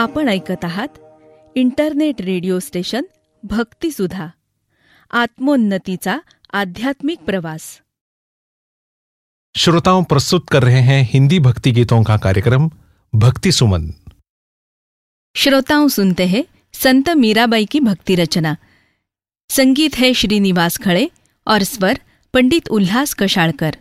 आपण ऐकत आहात इंटरनेट रेडिओ स्टेशन भक्तिसुधा, आत्मोन्नतीचा आध्यात्मिक प्रवास। श्रोताओं, प्रस्तुत कर रहे हैं हिंदी भक्ति गीतों का कार्यक्रम भक्ति सुमन। श्रोताओं, सुनते हैं संत मीराबाई की भक्ति रचना। संगीत है श्रीनिवास खड़े और स्वर पंडित उल्लास कशाळकर।